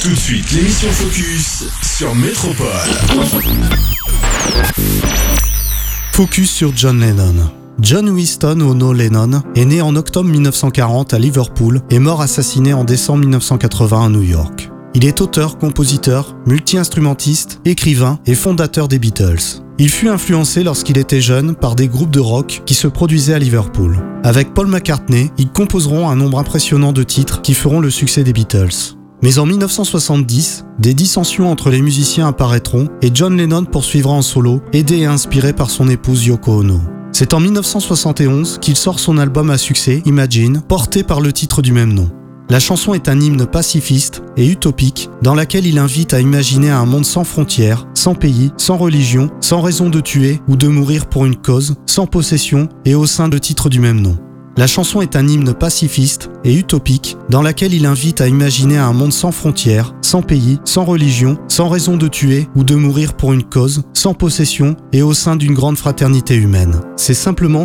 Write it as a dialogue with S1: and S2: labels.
S1: Tout de suite, l'émission Focus sur Métropole.
S2: Focus sur John Lennon. John Winston Ono Lennon est né en octobre 1940 à Liverpool et mort assassiné en décembre 1980 à New York. Il est auteur, compositeur, multi-instrumentiste, écrivain et fondateur des Beatles. Il fut influencé lorsqu'il était jeune par des groupes de rock qui se produisaient à Liverpool. Avec Paul McCartney, ils composeront un nombre impressionnant de titres qui feront le succès des Beatles. Mais en 1970, des dissensions entre les musiciens apparaîtront et John Lennon poursuivra en solo, aidé et inspiré par son épouse Yoko Ono. C'est en 1971 qu'il sort son album à succès, Imagine, porté par le titre du même nom. La chanson est un hymne pacifiste et utopique dans laquelle il invite à imaginer un monde sans frontières, sans pays, sans religion, sans raison de tuer ou de mourir pour une cause, sans possession et au sein de titre du même nom. La chanson est un hymne pacifiste et utopique dans laquelle il invite à imaginer un monde sans frontières, sans pays, sans religion, sans raison de tuer ou de mourir pour une cause, sans possession et au sein d'une grande fraternité humaine. C'est simplement